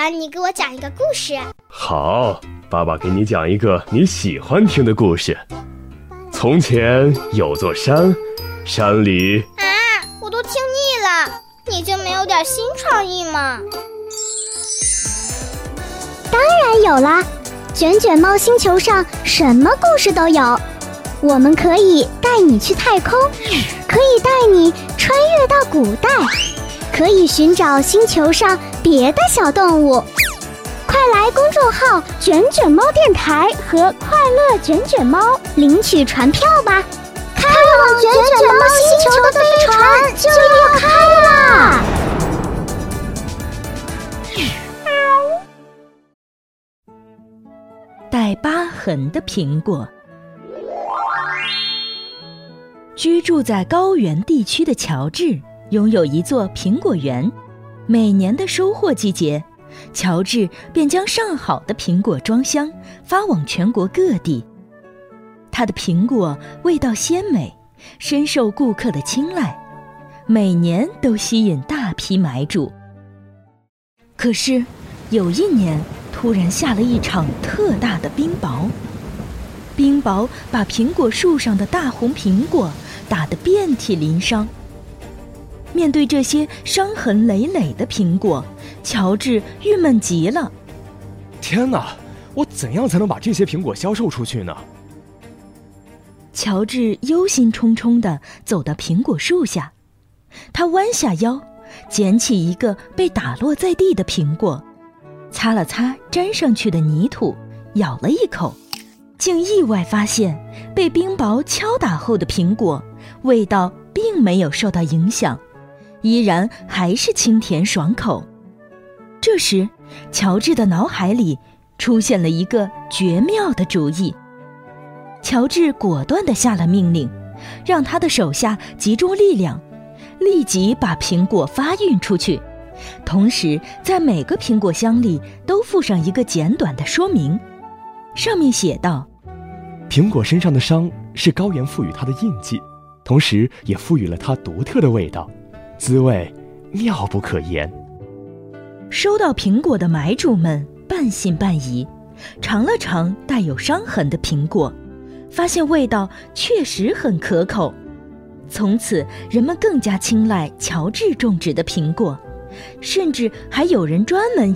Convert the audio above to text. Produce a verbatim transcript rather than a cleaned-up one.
然你给我讲一个故事。 好，爸爸给你讲一个你喜欢听的故事。从前有座山，山里…… 啊，我都听腻了，你就没有点新创意吗？ 当然有啦，卷卷猫星球上什么故事都有。我们可以带你去太空，可以带你穿越到古代，可以寻找星球上别的小动物。快来公众号卷卷猫电台和快乐卷卷猫领取船票吧！开往卷卷猫星球的飞船就要开啦！ 带疤痕的苹果。居住在高原地区的乔治拥有一座苹果园，每年的收获季节，乔治便将上好的苹果装箱发往全国各地。他的苹果味道鲜美，深受顾客的青睐，每年都吸引大批买主。可是有一年突然下了一场特大的冰雹，冰雹把苹果树上的大红苹果打得遍体鳞伤。面对这些伤痕累累的苹果，乔治郁闷极了。 天哪，我怎样才能把这些苹果销售出去呢？ 乔治忧心忡忡地走到苹果树下，他弯下腰，捡起一个被打落在地的苹果，擦了擦沾上去的泥土，咬了一口，竟意外发现被冰雹敲打后的苹果味道并没有受到影响，依然还是清甜爽口。这时乔治的脑海里出现了一个绝妙的主意。乔治果断地下了命令，让他的手下集中力量，立即把苹果发运出去，同时在每个苹果箱里都附上一个简短的说明，上面写道： 苹果身上的伤是高原赋予它的印记，同时也赋予了它独特的味道，滋味妙不可言。 收到苹果的买主们半信半疑，尝了尝带有伤痕的苹果，发现味道确实很可口。从此人们更加青睐乔治种植的苹果，甚至还有人专门